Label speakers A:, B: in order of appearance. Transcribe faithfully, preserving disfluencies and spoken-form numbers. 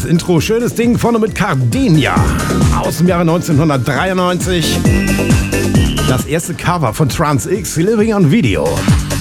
A: Intro. Schönes Ding, vorne mit Cardenia aus dem Jahre neunzehnhundertdreiundneunzig. Das erste Cover von Trans X, Living on Video.